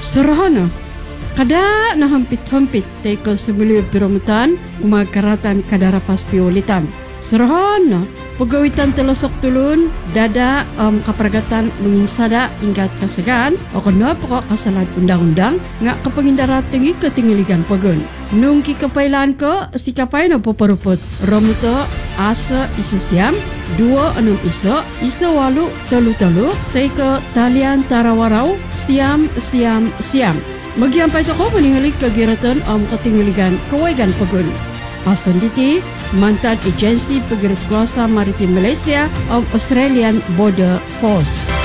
Serahana, kada na hampit-hampit teko sebelum piromutan umakaratan kada rapas piulitan. Serahana, pegawitan telosok tulun dada kaperagatan menginsada ingat kasegan o kena pokok kasalan undang-undang ngak kepengindara tinggi ketinggaligan pegun. Nungki kepailan ke stikapay na paparupot romuto asa isa siam 26 isa walu telu teko talian tarawarau siam. Magiampay ko meningalik kagiratan ketinggaligan kewaigan pegun. Pasan diti, mantan agensi Pengerat Kuasa Maritim Malaysia of Australian Border Force.